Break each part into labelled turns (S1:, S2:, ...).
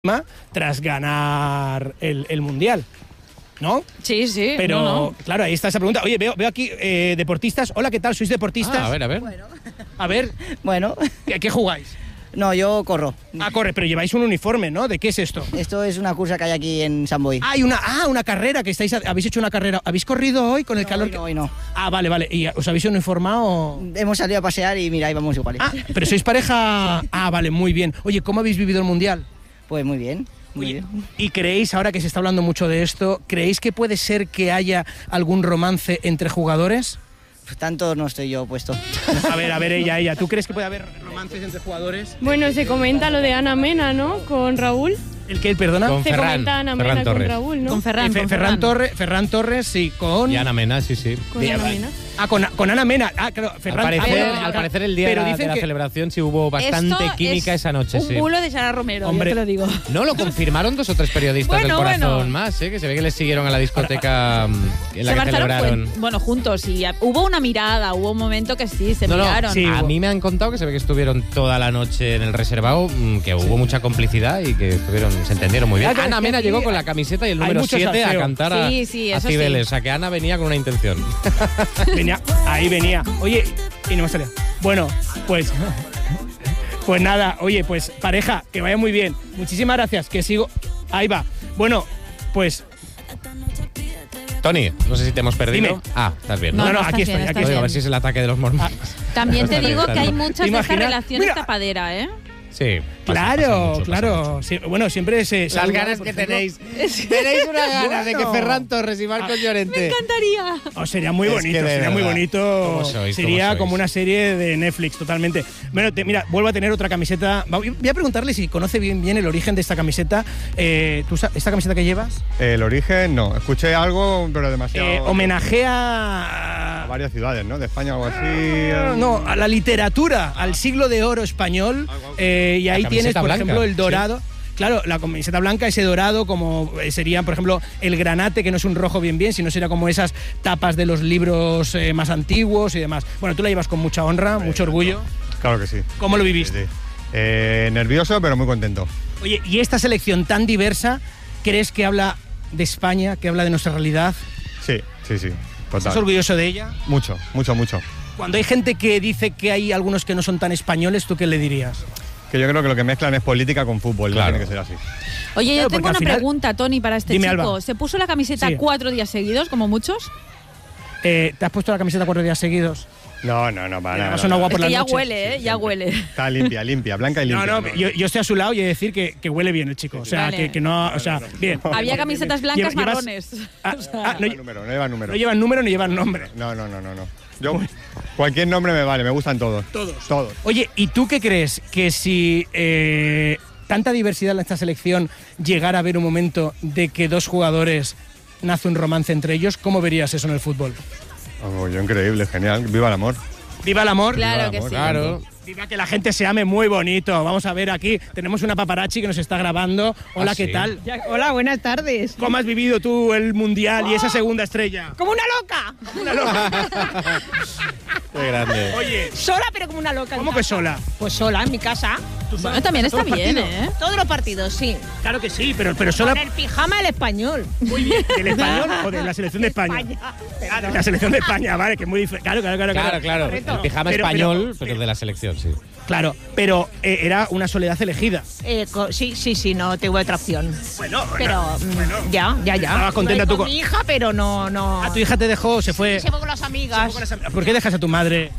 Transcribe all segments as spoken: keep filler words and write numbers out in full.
S1: tras ganar el, el Mundial, ¿no?
S2: Sí, sí.
S1: Pero,
S2: no, no.
S1: claro, ahí está esa pregunta. Oye, veo, veo aquí eh, deportistas. Hola, ¿qué tal? ¿Sois deportistas?
S3: Ah, a ver, a ver.
S4: Bueno.
S1: A ver,
S4: Bueno.
S1: ¿qué, qué jugáis?
S4: No, yo corro.
S1: Ah, corre, pero lleváis un uniforme, ¿no? ¿De qué es esto?
S4: Esto es una cursa que hay aquí en San Boi.
S1: Ah, hay una, ah, una carrera, que estáis, habéis hecho una carrera. ¿Habéis corrido hoy con el
S4: no,
S1: calor?
S4: hoy no, hoy no.
S1: Ah, vale, vale. ¿Y os habéis uniformado?
S4: Hemos salido a pasear y mira, ahí vamos iguales.
S1: Ah, pero sois pareja. Ah, vale, muy bien. Oye, ¿cómo habéis vivido el Mundial?
S4: Pues muy bien. Muy
S1: Oye,
S4: bien.
S1: ¿y creéis, ahora que se está hablando mucho de esto, creéis que puede ser que haya algún romance entre jugadores?
S4: Pues tanto no estoy yo puesto.
S1: A ver, a ver, ella, ella. ¿Tú crees que puede haber romances entre jugadores?
S5: Bueno, se comenta lo de Ana Mena, ¿no? Con Raúl.
S1: ¿El qué, perdona?
S3: Con
S5: Se
S3: Ferran,
S5: comenta Ana
S3: Ferran
S5: Mena con
S3: Torres.
S5: Raúl, ¿no?
S2: Con Ferran,
S1: Eh, Fe-
S2: con
S1: Ferran,
S2: Ferran.
S1: Torres, Ferran Torres, sí, con...
S3: Y Ana Mena, sí, sí.
S5: Con
S1: Bien,
S5: Ana
S1: vale.
S5: Mena.
S1: Ah, con, con Ana Mena. Ah, claro,
S3: Al
S1: Ferran...
S3: parecer,
S1: ah, bueno,
S3: al parecer el día
S1: pero
S3: de la,
S1: dicen
S3: de la
S1: que-
S3: celebración sí hubo bastante
S2: Esto
S3: química
S2: es
S3: esa noche,
S2: un
S3: sí.
S2: bulo de Sara Romero,
S1: Hombre.
S2: yo te lo digo.
S3: No, lo confirmaron dos o tres periodistas
S2: Bueno,
S3: del Corazón
S2: bueno.
S3: más, ¿eh? Que se ve que les siguieron a la discoteca mm, en la
S2: Se
S3: que
S2: marcharon,
S3: celebraron.
S2: fue- bueno, juntos, y a- hubo una mirada, hubo un momento que sí, se
S3: No, no,
S2: miraron.
S1: sí.
S3: a
S1: hubo.
S3: mí me han contado que se ve que estuvieron toda la noche en el reservado, mm, que hubo mucha complicidad y que estuvieron, se entendieron muy bien.
S1: Ah, claro,
S3: Ana
S1: es que
S3: Mena
S1: aquí
S3: llegó con la camiseta y el
S1: hay
S3: número
S1: mucho
S3: siete a
S1: salseo.
S3: cantar a,
S2: Sí, sí,
S3: a
S2: eso
S3: Cibeles.
S2: sí.
S3: O sea, que Ana venía con una intención.
S1: Venía, ahí venía. Oye, y no me salía. Bueno, pues... Pues nada, oye, pues pareja, que vaya muy bien. Muchísimas gracias, que sigo... Ahí va. Bueno, pues...
S3: Tony, no sé si te hemos perdido.
S1: Dime.
S3: Ah, estás bien.
S1: No,
S2: No,
S1: no,
S2: no,
S1: aquí
S2: estás
S1: estoy,
S2: bien,
S1: aquí
S3: Oye,
S2: estás
S3: a
S2: bien.
S3: ver si es el ataque de los mormones.
S2: También te
S3: Está bien,
S2: digo
S3: está
S2: que hay
S3: bien.
S2: muchas de estas
S1: Imagina-
S2: relaciones
S1: Mira.
S2: tapadera, ¿eh?
S3: Sí. pasa-
S1: Claro,
S3: pasa mucho, pasa
S1: claro.
S3: mucho.
S1: Sí, bueno, siempre se... se
S3: Las
S1: habla,
S3: ganas
S1: por
S3: que
S1: ejemplo-
S3: tenéis. Tenéis una ganas de que
S1: Bueno.
S3: Ferran Torres y Marcos Llorente.
S2: Me encantaría.
S1: Oh, sería muy
S3: Es
S1: bonito,
S3: que de
S1: sería muy
S3: verdad.
S1: bonito.
S3: ¿Cómo sois?
S1: Sería
S3: ¿Cómo sois?
S1: como una serie de Netflix, totalmente. Bueno, te- mira, vuelvo a tener otra camiseta. Va- Voy a preguntarle si conoce bien, bien el origen de esta camiseta. Eh, ¿tú sa- ¿Esta camiseta que llevas?
S6: El origen, no. Escuché algo, pero demasiado.
S1: Eh, homenajea
S6: a varias ciudades, ¿no? De España o algo así.
S1: Ah, no, a la literatura, al siglo de oro español. eh, y ahí
S3: La
S1: tienes,
S3: camiseta
S1: por
S3: blanca,
S1: ejemplo, el
S3: sí.
S1: dorado. Claro, la camiseta blanca, ese dorado, como eh, sería, por ejemplo, el granate, que no es un rojo bien bien, sino sería como esas tapas de los libros eh, más antiguos y demás. Bueno, tú la llevas con mucha honra, mucho orgullo.
S6: Claro que sí.
S1: ¿Cómo lo viviste?
S6: Sí, sí. Eh, nervioso, pero muy contento.
S1: Oye, ¿y esta selección tan diversa, crees que habla de España, que habla de nuestra realidad?
S6: Sí, sí, sí.
S1: ¿Estás
S6: Total.
S1: orgulloso de ella?
S6: Mucho, mucho, mucho.
S1: Cuando hay gente que dice que hay algunos que no son tan españoles, ¿tú qué le dirías?
S6: Que yo creo que lo que mezclan es política con fútbol.
S3: Claro.
S6: No tiene que ser así.
S2: Oye,
S1: Claro,
S2: yo
S1: porque
S2: tengo
S1: al
S2: una
S1: final-
S2: pregunta, Tony, para este
S1: Dime,
S2: chico.
S1: Alba.
S2: ¿Se puso la camiseta
S1: Sí.
S2: cuatro días seguidos, como muchos?
S1: Eh, ¿Te has puesto la camiseta cuatro días seguidos?
S6: No, no, no, para
S1: Mira,
S6: nada.
S1: vas
S6: no,
S1: una
S6: no.
S1: guapa
S2: Es
S1: por
S2: que
S1: la
S2: ya
S1: noche.
S2: huele, ¿eh?
S6: Sí,
S2: ya
S6: siempre.
S2: huele.
S6: Está limpia, limpia, blanca y
S1: No,
S6: limpia.
S1: no, yo, yo estoy a su lado y he de decir que, que huele bien el chico. O sea,
S2: Vale.
S1: que, que no. O sea, bien.
S2: Había camisetas blancas
S1: Llevas-
S2: marrones.
S1: Ah,
S2: O sea,
S1: ah,
S6: No
S1: no,
S6: lleva número, no lleva número.
S1: no llevan número ni llevan nombre.
S6: No, no, no, no, no. Yo, cualquier nombre me vale, me gustan todos.
S1: Todos.
S6: Todos.
S1: Oye, ¿y tú qué crees? Que si eh, tanta diversidad en esta selección llegara a haber un momento de que dos jugadores nace un romance entre ellos, ¿cómo verías eso en el fútbol?
S6: Oh, yo increíble, genial. Viva el amor.
S1: ¡Viva el amor!
S2: Claro que
S6: Vamos,
S2: sí.
S3: Claro.
S1: Viva que la gente se ame muy bonito. Vamos a ver aquí, tenemos una paparazzi que nos está grabando. Hola,
S3: Ah,
S1: ¿qué
S3: sí.
S1: tal?
S5: Hola, buenas tardes.
S1: ¿Cómo has vivido tú el Mundial y esa segunda estrella?
S5: ¡Como una loca!
S1: Una loca.
S3: Qué grande.
S1: Oye,
S5: Sola, pero como una loca. en
S1: ¿cómo que
S5: casa.
S1: sola?
S5: Pues sola, en mi casa.
S2: Bueno, también está
S1: ¿Todos los
S2: bien,
S1: partidos?
S2: ¿eh?
S5: Todos los partidos, sí.
S1: Claro que sí, pero, pero sola.
S5: Con el pijama del español.
S1: Muy bien. ¿Del español o de la selección de España? Ah, de la selección de España, vale, que es muy diferente. Claro, claro, claro.
S3: Claro, claro.
S5: Correcto.
S3: El pijama
S1: Pero-
S3: español,
S1: pero-
S3: pero, de la selección, sí.
S1: Claro, pero eh, era una soledad elegida.
S5: Eh, co- sí, sí, sí, no tuve otra opción.
S1: Bueno,
S5: Pero mm, ya, ya, ya.
S1: Estabas contenta
S5: Iba
S1: tú
S5: con
S1: con-
S5: mi hija, pero no, no.
S1: a tu hija te dejó, se fue.
S5: Se fue con las amigas.
S1: ¿Por qué dejas a tu madre?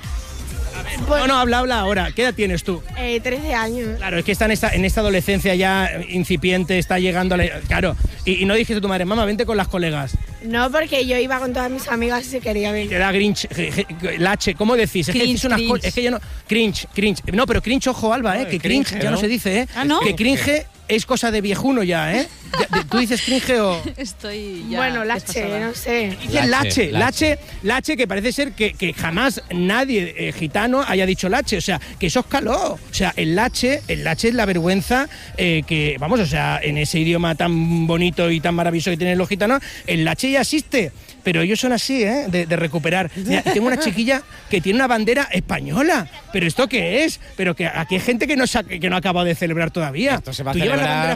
S5: Pues-
S1: No, no, habla, habla ahora. ¿Qué edad tienes tú?
S5: Eh, trece años.
S1: Claro, es que está en esta, en esta adolescencia ya incipiente, está llegando a la... Claro, y, y no dijiste a tu madre, mamá, vente con las colegas.
S7: No, porque yo iba con todas mis amigas y se quería
S1: Te
S7: venir.
S1: da grinch, je- je- lache, ¿cómo decís? Es que
S2: Cringe,
S1: decís unas
S2: cringe.
S1: cosas- es que yo no... Cringe, cringe. No, pero cringe, ojo, Alba, ¿eh?
S3: No,
S1: Que
S3: cringe,
S1: cringe ya no
S3: ¿no?
S1: se dice, ¿eh?
S2: Ah, ¿no?
S1: Que cringe es cosa de viejuno ya, ¿eh? Ya, de- ¿Tú dices cringe o...?
S2: Estoy ya.
S7: Bueno, lache,
S2: desfasada.
S7: no sé.
S1: Dicen lache,
S3: Lache,
S1: lache, lache, que parece ser que, que jamás nadie eh, gitano haya dicho lache, o sea, que eso es caló. O sea, el lache, el lache es la vergüenza eh, que, vamos, o sea, en ese idioma tan bonito y tan maravilloso que tienen los gitanos, el lache ya existe. Pero ellos son así, ¿eh? De, de recuperar. Mira, tengo una chiquilla que tiene una bandera española. ¿Pero esto qué es? Pero que aquí hay gente que no, se ha- que no ha acabado de celebrar todavía.
S3: Esto se va a
S1: ¿Tú llevas
S3: celebrar.
S1: bandera